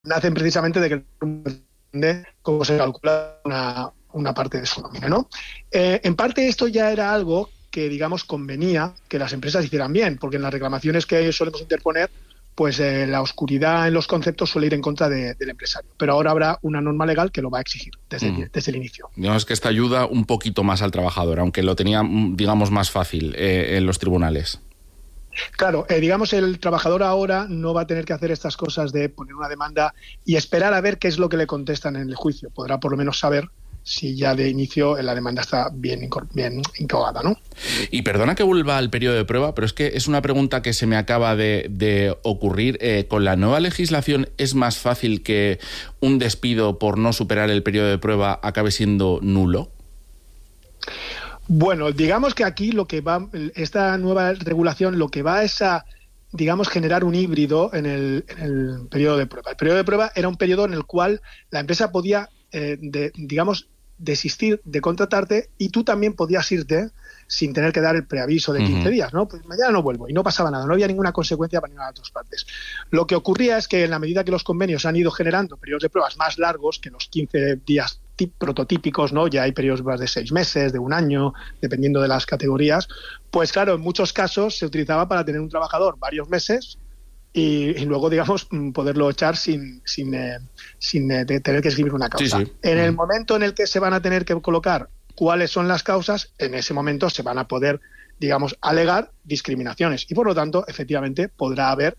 nacen precisamente de que de cómo se calcula una parte de su nómina, ¿no? En parte esto ya era algo que, digamos, convenía que las empresas hicieran bien, porque en las reclamaciones que solemos interponer, pues la oscuridad en los conceptos suele ir en contra del empresario. Pero ahora habrá una norma legal que lo va a exigir desde el inicio. Digamos que esta ayuda un poquito más al trabajador, aunque lo tenía, digamos, más fácil en los tribunales. Claro, digamos, el trabajador ahora no va a tener que hacer estas cosas de poner una demanda y esperar a ver qué es lo que le contestan en el juicio. Podrá por lo menos saber si ya de inicio la demanda está bien incoada, ¿no? Y perdona que vuelva al periodo de prueba, pero es que es una pregunta que se me acaba de ocurrir. ¿Con la nueva legislación es más fácil que un despido por no superar el periodo de prueba acabe siendo nulo? Bueno, digamos que aquí esta nueva regulación lo que va es a, digamos, generar un híbrido en el periodo de prueba. El periodo de prueba era un periodo en el cual la empresa podía, digamos, desistir de contratarte y tú también podías irte sin tener que dar el preaviso de 15 días, ¿no? Pues mañana no vuelvo y no pasaba nada, no había ninguna consecuencia para ninguna de las dos partes. Lo que ocurría es que en la medida que los convenios han ido generando periodos de pruebas más largos que los 15 días prototípicos, ¿no? Ya hay periodos de 6 meses, de un año, dependiendo de las categorías, pues claro, en muchos casos se utilizaba para tener un trabajador varios meses y luego, digamos, poderlo echar sin tener que escribir una causa. Sí, sí. En el momento en el que se van a tener que colocar cuáles son las causas, en ese momento se van a poder, digamos, alegar discriminaciones y por lo tanto, efectivamente, podrá haber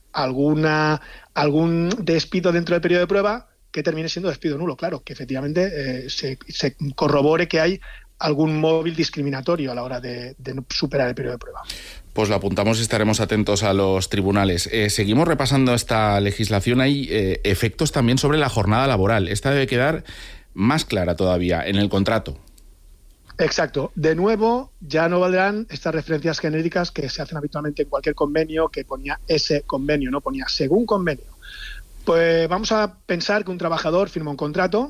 algún despido dentro del periodo de prueba que termine siendo despido nulo, claro, que efectivamente se corrobore que hay algún móvil discriminatorio a la hora de no superar el periodo de prueba. Pues lo apuntamos y estaremos atentos a los tribunales. Seguimos repasando esta legislación. Hay efectos también sobre la jornada laboral. Esta debe quedar más clara todavía en el contrato. Exacto. De nuevo, ya no valdrán estas referencias genéricas que se hacen habitualmente en cualquier convenio, que ponía ese convenio, no ponía según convenio. Pues vamos a pensar que un trabajador firma un contrato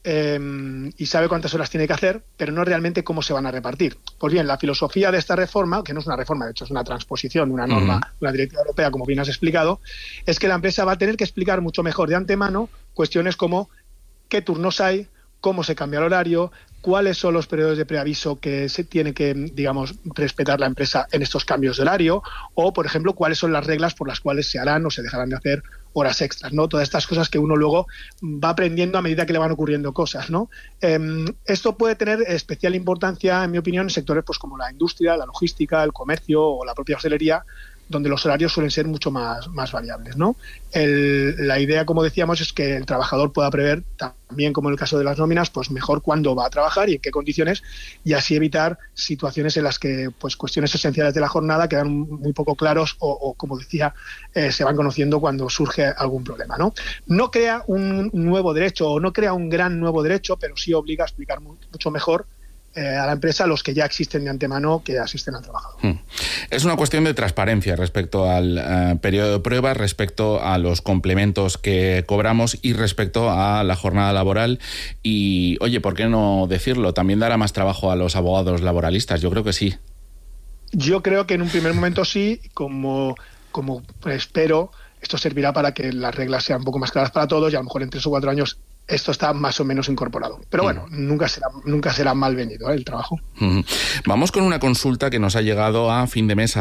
y sabe cuántas horas tiene que hacer, pero no realmente cómo se van a repartir. Pues bien, la filosofía de esta reforma, que no es una reforma, de hecho es una transposición de una norma, una directiva europea, como bien has explicado, es que la empresa va a tener que explicar mucho mejor de antemano cuestiones como qué turnos hay, cómo se cambia el horario, cuáles son los periodos de preaviso que se tiene que, digamos, respetar la empresa en estos cambios de horario, o, por ejemplo, cuáles son las reglas por las cuales se harán o se dejarán de hacer horas extras, ¿no? Todas estas cosas que uno luego va aprendiendo a medida que le van ocurriendo cosas, ¿no? Esto puede tener especial importancia, en mi opinión, en sectores pues como la industria, la logística, el comercio o la propia hostelería, donde los horarios suelen ser mucho más variables, ¿no? La idea, como decíamos, es que el trabajador pueda prever, también como en el caso de las nóminas, pues mejor cuándo va a trabajar y en qué condiciones, y así evitar situaciones en las que pues cuestiones esenciales de la jornada quedan muy poco claros o como decía, se van conociendo cuando surge algún problema, ¿no? No crea un nuevo derecho o no crea un gran nuevo derecho, pero sí obliga a explicar mucho mejor a la empresa los que ya existen de antemano que asisten al trabajador. Es una cuestión de transparencia respecto al periodo de prueba, respecto a los complementos que cobramos y respecto a la jornada laboral. Y, oye, ¿por qué no decirlo? También dará más trabajo a los abogados laboralistas. Yo creo que sí. Yo creo que en un primer momento sí, como espero, esto servirá para que las reglas sean un poco más claras para todos y a lo mejor en 3 o 4 años esto está más o menos incorporado. Pero bueno, nunca será mal venido el trabajo. Vamos con una consulta que nos ha llegado a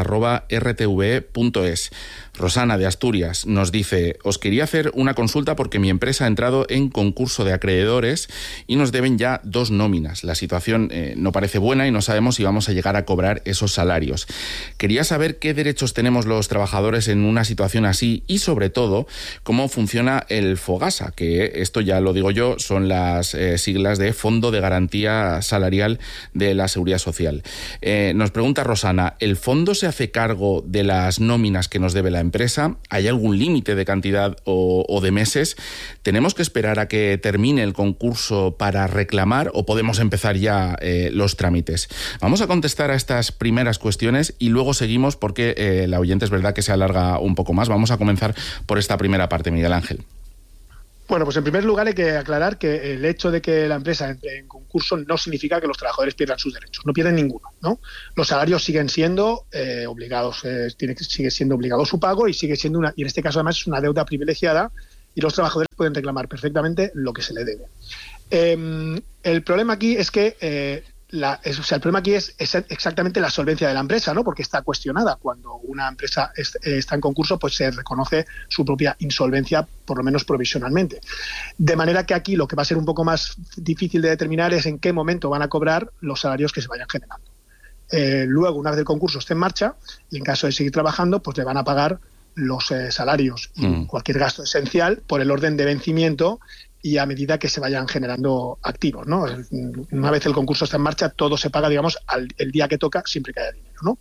findemes@rtve.es. Rosana de Asturias nos dice: os quería hacer una consulta porque mi empresa ha entrado en concurso de acreedores y nos deben ya 2 nóminas. La situación no parece buena y no sabemos si vamos a llegar a cobrar esos salarios. Quería saber qué derechos tenemos los trabajadores en una situación así y, sobre todo, cómo funciona el FOGASA, que esto ya lo digo yo, son las siglas de Fondo de Garantía Salarial de la Seguridad Social. Nos pregunta Rosana: ¿el fondo se hace cargo de las nóminas que nos debe la empresa? ¿Hay algún límite de cantidad o de meses? ¿Tenemos que esperar a que termine el concurso para reclamar o podemos empezar ya los trámites? Vamos a contestar a estas primeras cuestiones y luego seguimos porque la oyente es verdad que se alarga un poco más. Vamos a comenzar por esta primera parte, Miguel Ángel. Bueno, pues en primer lugar hay que aclarar que el hecho de que la empresa entre en concurso no significa que los trabajadores pierdan sus derechos, no pierden ninguno, ¿no? Los salarios siguen siendo obligados, sigue siendo obligado su pago y sigue siendo y en este caso además es una deuda privilegiada y los trabajadores pueden reclamar perfectamente lo que se le debe. El problema aquí es que el problema aquí es exactamente la solvencia de la empresa, ¿no? Porque está cuestionada. Cuando una empresa está en concurso, pues se reconoce su propia insolvencia, por lo menos provisionalmente. De manera que aquí lo que va a ser un poco más difícil de determinar es en qué momento van a cobrar los salarios que se vayan generando. Luego, una vez el concurso esté en marcha, y en caso de seguir trabajando, pues le van a pagar los salarios y cualquier gasto esencial por el orden de vencimiento y a medida que se vayan generando activos, ¿no? Una vez el concurso está en marcha, todo se paga, digamos, el día que toca, siempre que haya dinero, ¿no?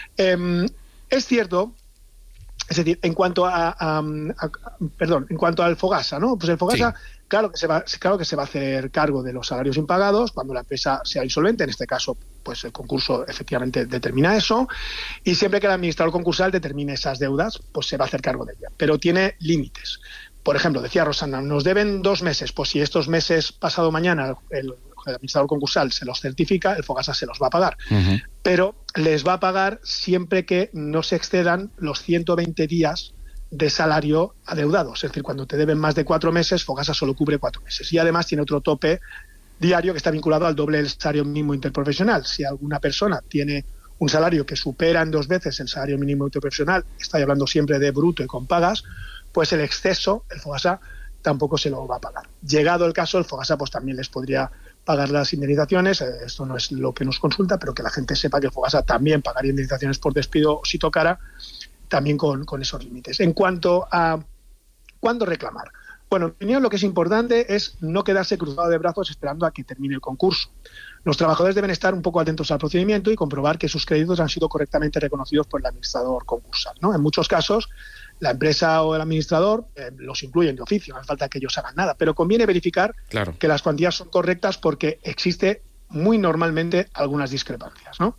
Es cierto, es decir, en cuanto al Fogasa, ¿no? Pues el Fogasa, sí, claro que se va a hacer cargo de los salarios impagados cuando la empresa sea insolvente. En este caso, pues el concurso efectivamente determina eso, y siempre que el administrador concursal determine esas deudas, pues se va a hacer cargo de ellas. Pero tiene límites. Por ejemplo, decía Rosana, nos deben 2 meses, pues si estos meses, pasado mañana, el administrador concursal se los certifica, el Fogasa se los va a pagar. Uh-huh. Pero les va a pagar siempre que no se excedan los 120 días de salario adeudados. Es decir, cuando te deben más de 4 meses, Fogasa solo cubre 4 meses. Y además tiene otro tope diario que está vinculado al doble del salario mínimo interprofesional. Si alguna persona tiene un salario que supera en 2 veces el salario mínimo interprofesional, estoy hablando siempre de bruto y con pagas, pues el exceso, el Fogasa tampoco se lo va a pagar. Llegado el caso, el Fogasa pues también les podría pagar las indemnizaciones. Esto no es lo que nos consulta, pero que la gente sepa que el Fogasa también pagaría indemnizaciones por despido si tocara, también con esos límites. En cuanto a cuándo reclamar, bueno, en mi opinión lo que es importante es no quedarse cruzado de brazos esperando a que termine el concurso. Los trabajadores deben estar un poco atentos al procedimiento y comprobar que sus créditos han sido correctamente reconocidos por el administrador concursal, ¿no? En muchos casos, la empresa o el administrador los incluyen de oficio, no hace falta que ellos hagan nada, pero conviene verificar que las cuantías son correctas porque existe muy normalmente algunas discrepancias, ¿no?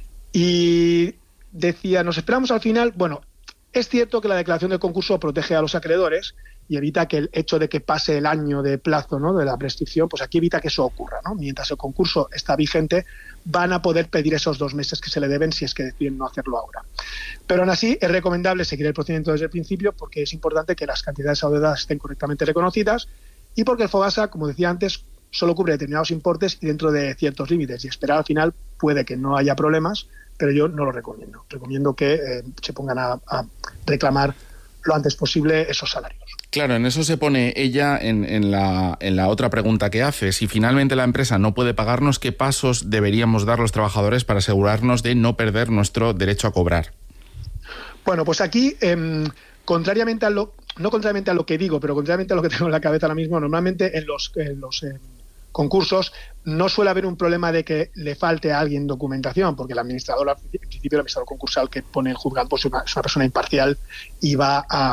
Y decía, nos esperamos al final. Bueno, es cierto que la declaración del concurso protege a los acreedores y evita que el hecho de que pase el año de plazo, ¿no?, de la prescripción, pues aquí evita que eso ocurra, ¿no? Mientras el concurso está vigente, van a poder pedir esos 2 meses que se le deben si es que deciden no hacerlo ahora. Pero aún así es recomendable seguir el procedimiento desde el principio porque es importante que las cantidades adeudadas estén correctamente reconocidas y porque el Fogasa, como decía antes, solo cubre determinados importes y dentro de ciertos límites, y esperar al final puede que no haya problemas, pero yo no lo recomiendo. Recomiendo que se pongan a reclamar lo antes posible esos salarios. Claro, en eso se pone ella en la otra pregunta que hace. Si finalmente la empresa no puede pagarnos, ¿qué pasos deberíamos dar los trabajadores para asegurarnos de no perder nuestro derecho a cobrar? Bueno, pues aquí, no contrariamente a lo que digo, pero contrariamente a lo que tengo en la cabeza ahora mismo, normalmente en los concursos no suele haber un problema de que le falte a alguien documentación, porque el administrador, en principio el administrador concursal que pone el juzgado, pues es una persona imparcial y va a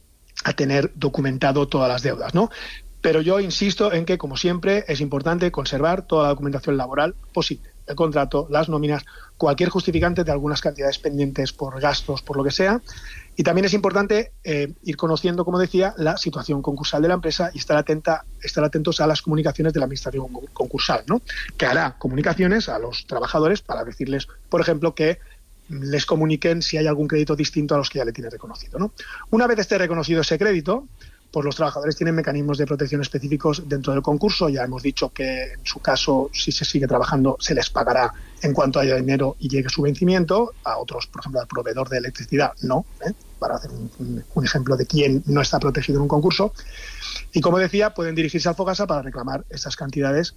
tener documentado todas las deudas, ¿no? Pero yo insisto en que, como siempre, es importante conservar toda la documentación laboral posible. El contrato, las nóminas, cualquier justificante de algunas cantidades pendientes por gastos, por lo que sea. Y también es importante ir conociendo, como decía, la situación concursal de la empresa y estar atentos a las comunicaciones de la administración concursal, ¿no?, que hará comunicaciones a los trabajadores para decirles, por ejemplo, que les comuniquen si hay algún crédito distinto a los que ya le tiene reconocido, ¿no? Una vez esté reconocido ese crédito, pues los trabajadores tienen mecanismos de protección específicos dentro del concurso. Ya hemos dicho que en su caso, si se sigue trabajando, se les pagará en cuanto haya dinero y llegue su vencimiento. A otros, por ejemplo, al proveedor de electricidad, no, para hacer un ejemplo de quién no está protegido en un concurso. Y como decía, pueden dirigirse al Fogasa para reclamar esas cantidades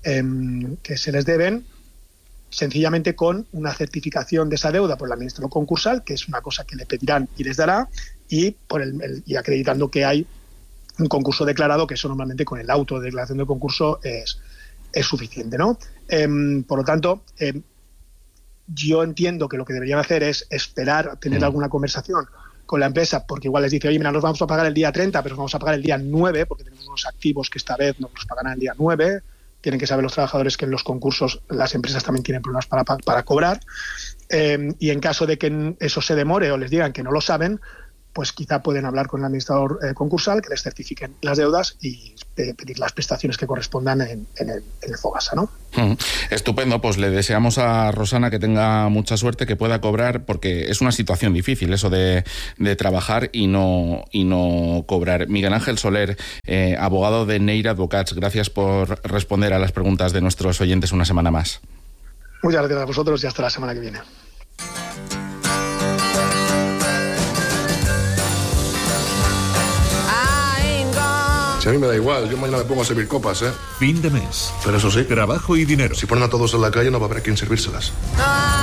que se les deben, sencillamente con una certificación de esa deuda por el administrador concursal, que es una cosa que le pedirán y les dará, y y acreditando que hay un concurso declarado, que eso normalmente con el auto de declaración del concurso es suficiente, ¿no? Por lo tanto, yo entiendo que lo que deberían hacer es esperar a tener alguna conversación con la empresa, porque igual les dice, oye, mira, nos vamos a pagar el día 30, pero nos vamos a pagar el día 9, porque tenemos unos activos que esta vez nos los pagarán el día 9. Tienen que saber los trabajadores que en los concursos las empresas también tienen problemas para cobrar. Y en caso de que eso se demore o les digan que no lo saben, pues quizá pueden hablar con el administrador concursal, que les certifiquen las deudas y pedir las prestaciones que correspondan en el Fogasa, ¿no? Estupendo, pues le deseamos a Rosana que tenga mucha suerte, que pueda cobrar, porque es una situación difícil eso de trabajar y no cobrar. Miguel Ángel Soler, abogado de Neira Advocats, gracias por responder a las preguntas de nuestros oyentes una semana más. Muchas gracias a vosotros y hasta la semana que viene. Si a mí me da igual, yo mañana me pongo a servir copas, ¿eh? Fin de mes. Pero eso sí, Trabajo y dinero. si ponen a todos en la calle no va a haber a quién servírselas.